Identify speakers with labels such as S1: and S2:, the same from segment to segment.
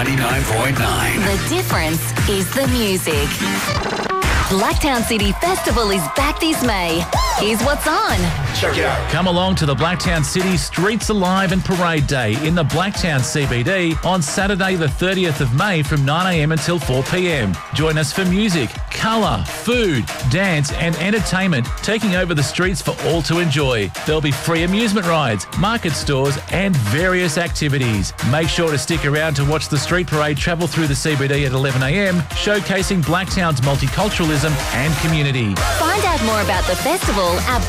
S1: 99.9.
S2: The difference is the music. Blacktown City Festival is back this May. Here's what's on.
S1: Check it out.
S3: Come along to the Blacktown City Streets Alive and Parade Day in the Blacktown CBD on Saturday the 30th of May from 9am until 4pm. Join us for music, colour, food, dance and entertainment taking over the streets for all to enjoy. There'll be free amusement rides, market stores and various activities. Make sure to stick around to watch the street parade travel through the CBD at 11am, showcasing Blacktown's multiculturalism and community.
S2: Find out more about the festival at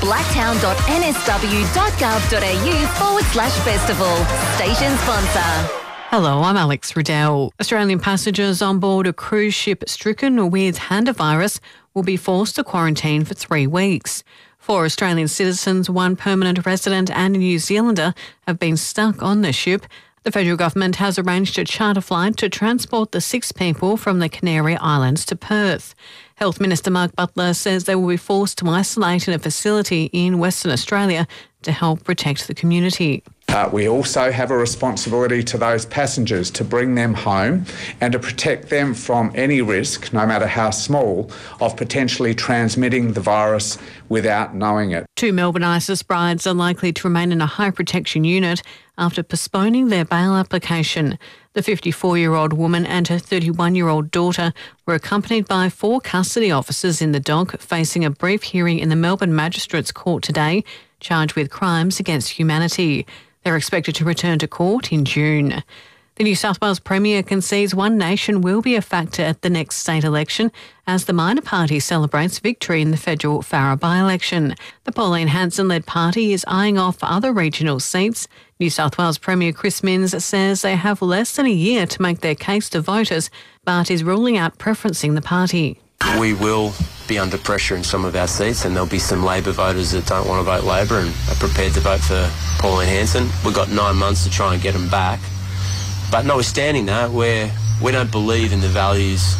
S2: blacktown.nsw.gov.au/festival. Station sponsor.
S4: Hello, I'm Alex Riddell. Australian passengers on board a cruise ship stricken with hantavirus will be forced to quarantine for 3 weeks. 4 Australian citizens, 1 permanent resident and a New Zealander have been stuck on the ship. The federal government has arranged a charter flight to transport the 6 people from the Canary Islands to Perth. Health Minister Mark Butler says they will be forced to isolate in a facility in Western Australia to help protect the community.
S5: We also have a responsibility to those passengers to bring them home and to protect them from any risk, no matter how small, of potentially transmitting the virus without knowing it.
S4: 2 Melbourne ISIS brides are likely to remain in a high protection unit after postponing their bail application. The 54-year-old woman and her 31-year-old daughter were accompanied by 4 custody officers in the dock, facing a brief hearing in the Melbourne Magistrates Court today, charged with crimes against humanity. They're expected to return to court in June. The New South Wales Premier concedes One Nation will be a factor at the next state election as the minor party celebrates victory in the federal Farrer by-election. The Pauline Hanson-led party is eyeing off other regional seats. New South Wales Premier Chris Minns says they have less than a year to make their case to voters, but is ruling out preferencing the party.
S6: We will be under pressure in some of our seats, and there'll be some Labor voters that don't want to vote Labor and are prepared to vote for Pauline Hanson. We've got 9 months to try and get them back. But notwithstanding that, we don't believe in the values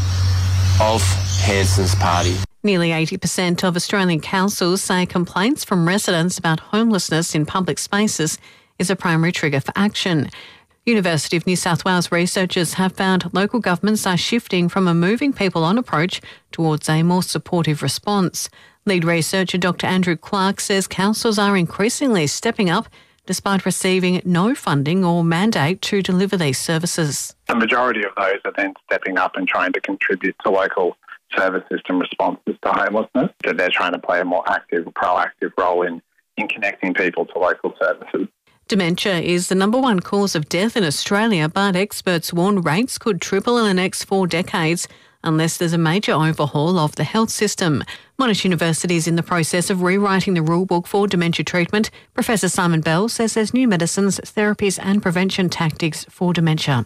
S6: of Hanson's party.
S4: Nearly 80% of Australian councils say complaints from residents about homelessness in public spaces is a primary trigger for action. University of New South Wales researchers have found local governments are shifting from a moving people on approach towards a more supportive response. Lead researcher Dr Andrew Clark says councils are increasingly stepping up despite receiving no funding or mandate to deliver these services.
S7: The majority of those are then stepping up and trying to contribute to local service system responses to homelessness. So they're trying to play a more active, proactive role in connecting people to local services.
S4: Dementia is the number 1 cause of death in Australia, but experts warn rates could triple in the next 4 decades unless there's a major overhaul of the health system. Monash University is in the process of rewriting the rulebook for dementia treatment. Professor Simon Bell says there's new medicines, therapies and prevention tactics for dementia.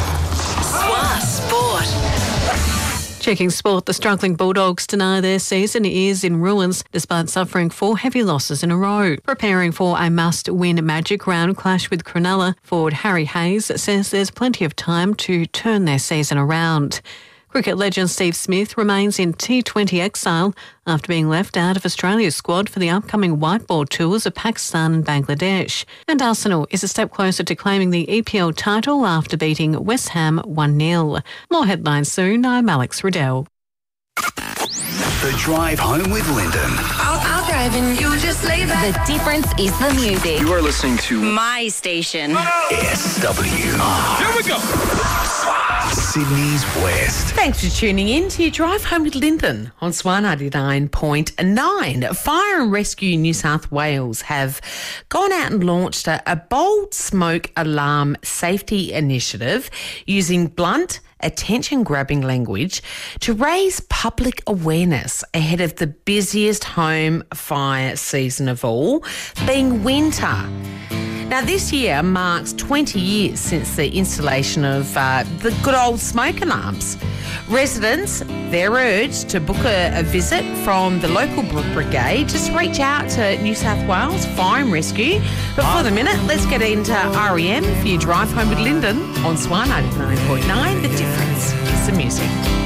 S2: Sport.
S4: Checking sport, the struggling Bulldogs deny their season is in ruins despite suffering 4 heavy losses in a row. Preparing for a must-win Magic Round clash with Cronulla, forward Harry Hayes says there's plenty of time to turn their season around. Cricket legend Steve Smith remains in T20 exile after being left out of Australia's squad for the upcoming white ball tours of Pakistan and Bangladesh. And Arsenal is a step closer to claiming the EPL title after beating West Ham 1-0. More headlines soon. I'm Alex Riddell.
S1: The Drive Home with Lyndon.
S2: I'll drive and you just leave it. The difference is the music.
S1: You are listening to
S2: My station.
S1: SWR. Here we go. Sydney's West.
S8: Thanks for tuning in to your Drive Home with Lyndon on SWR 99.9. Fire and Rescue New South Wales have gone out and launched a bold smoke alarm safety initiative using blunt, attention-grabbing language to raise public awareness ahead of the busiest home fire season of all, being winter. Now, this year marks 20 years since the installation of the good old smoke alarms. Residents, they're urged to book a visit from the local brigade. Just reach out to New South Wales Fire and Rescue. But for the minute, let's get into REM for your Drive Home with Lyndon on SWR 99.9. The difference is the music.